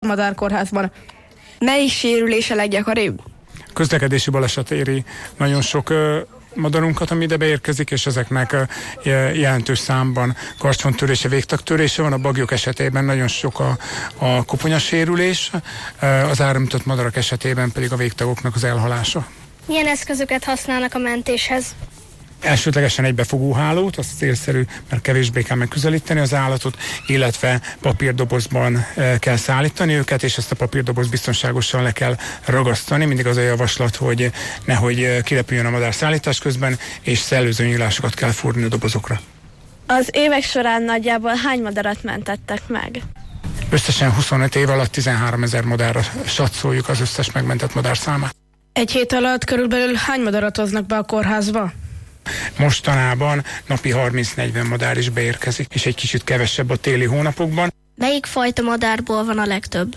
madárkórházban. Melyik sérülés a leggyakoribb? Közlekedési baleset éri nagyon sok madarunkat, ami ide beérkezik, és ezeknek jelentős számban karcsontörése, végtagtörése van. A baglyok esetében nagyon sok a koponyasérülés, az áramütött madarak esetében pedig a végtagoknak az elhalása. Milyen eszközöket használnak a mentéshez? Elsődlegesen egy befogóhálót, az célszerű, mert kevésbé kell megközelíteni az állatot, illetve papírdobozban kell szállítani őket, és ezt a papírdoboz biztonságosan le kell ragasztani. Mindig az a javaslat, hogy nehogy kirepüljön a madár szállítás közben, és szellőző nyílásokat kell fúrni a dobozokra. Az évek során nagyjából hány madarat mentettek meg? Összesen 25 év alatt 13 000 madárra satszoljuk az összes megmentett madár számát. Egy hét alatt körülbelül hány madarat hoznak be a kórházba? Mostanában napi 30-40 madár is beérkezik, és egy kicsit kevesebb a téli hónapokban. Melyik fajta madárból van a legtöbb?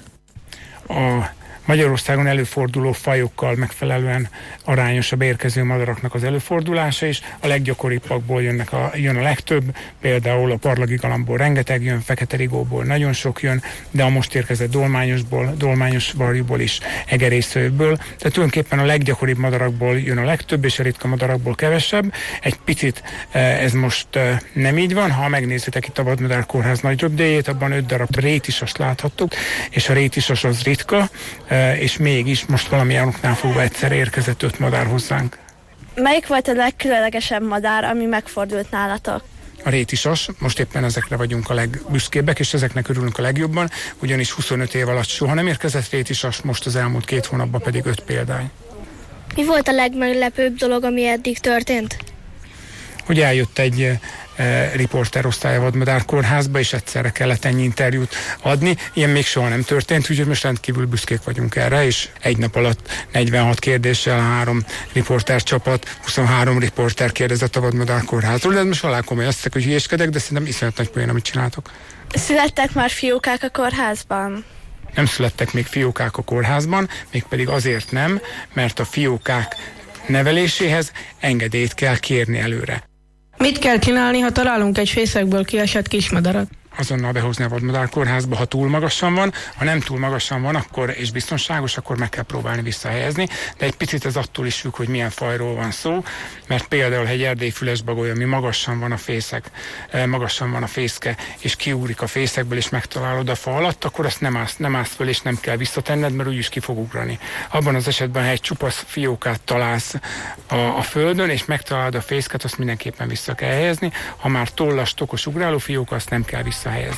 A Magyarországon előforduló fajokkal megfelelően arányos a beérkező madaraknak az előfordulása is. A leggyakoribbakból jön a legtöbb, például a parlagi galambból rengeteg jön, fekete rigóból nagyon sok jön, de a most érkezett dolmányos varjúból is, egerészőből. Tehát tulajdonképpen a leggyakoribb madarakból jön a legtöbb, és a ritka madarakból kevesebb. Egy picit ez most nem így van. Ha megnézitek itt a Vadmadárkórház nagy röpdéjét, abban 5 darab rétisast láthattuk, és a rétisas az ritka, és mégis most valamilyen oknál fogva egyszer érkezett 5 madár hozzánk. Melyik volt a legkülönlegesebb madár, ami megfordult nálatok? A rétisas, most éppen ezekre vagyunk a legbüszkébbek, és ezeknek örülünk a legjobban, ugyanis 25 év alatt soha nem érkezett rétisas, most az elmúlt 2 hónapban pedig 5 példány. Mi volt a legmeglepőbb dolog, ami eddig történt? Hogy eljött egy riporterosztály a Vadmadárkórházba, és egyszerre kellett ennyi interjút adni. Ilyen még soha nem történt, úgyhogy most rendkívül büszkék vagyunk erre, és egy nap alatt 46 kérdéssel 3 riportercsapat, 23 riporter kérdezett a Vadmadárkórházról, de most alá komolyan azt hogy hülyéskedek, de szerintem iszonyat nagy poén, amit csináltok. Születtek már fiókák a kórházban? Nem születtek még fiókák a kórházban, mégpedig azért nem, mert a fiókák neveléséhez engedélyt kell kérni előre. Mit kell csinálni, ha találunk egy fészekből kiesett kismadarat? Azonnal behozni a Vadmadárkórházba, ha túl magasan van, ha nem túl magasan van, akkor és biztonságos, akkor meg kell próbálni visszahelyezni, de egy picit ez attól is függ, hogy milyen fajról van szó, mert például, ha egy erdélyi fülesbagoly, ami magasan van a fészek, magasan van a fészke, és kiúrik a fészekből, és megtalálod a fa alatt, akkor azt nem állsz föl, és nem kell visszatenned, mert úgyis ki fog ugrani. Abban az esetben, ha egy csupasz fiókát találsz a földön, és megtalálod a fészket, azt mindenképpen vissza kell helyezni. Ha már tollas, tokos ugráló fióka, azt nem kell visszahelyezni.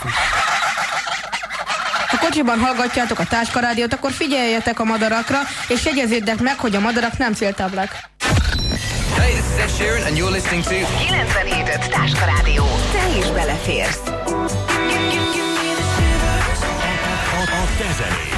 Ha kocsiban hallgatjátok a Táskarádiót, akkor figyeljetek a madarakra, és jegyezzétek meg, hogy a madarak nem céltáblák. Hey, this is Ed Sheeran, and you're listening to 97.5 Táskarádió. Te is beleférsz. A kezelés.